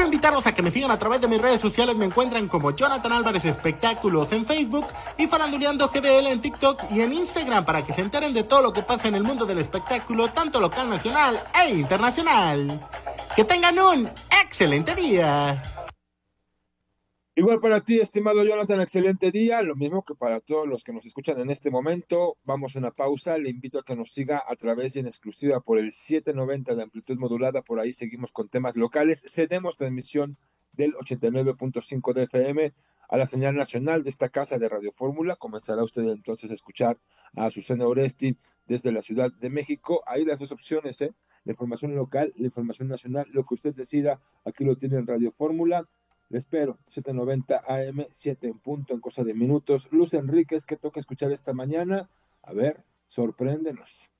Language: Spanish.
invitarlos a que me sigan a través de mis redes sociales. Me encuentran como Jonathan Álvarez Espectáculos en Facebook y Faranduleando GDL en TikTok y en Instagram para que se enteren de todo lo que pasa en el mundo del espectáculo, tanto local, nacional e internacional. Que tengan un excelente día. Igual para ti, estimado Jonathan, excelente día. Lo mismo que para todos los que nos escuchan en este momento. Vamos a una pausa. Le invito a que nos siga a través y en exclusiva por el 790 de amplitud modulada. Por ahí seguimos con temas locales. Cedemos transmisión del 89.5 de FM a la señal nacional de esta casa de Radio Fórmula. Comenzará usted entonces a escuchar a Azucena Oresti desde la Ciudad de México. Ahí las dos opciones, ¿eh? La información local, la información nacional, lo que usted decida, aquí lo tiene en Radio Fórmula. Le espero, 7:90 AM, 7 en punto, en cosa de minutos. Luz Enríquez, ¿qué toca escuchar esta mañana? A ver, sorpréndenos.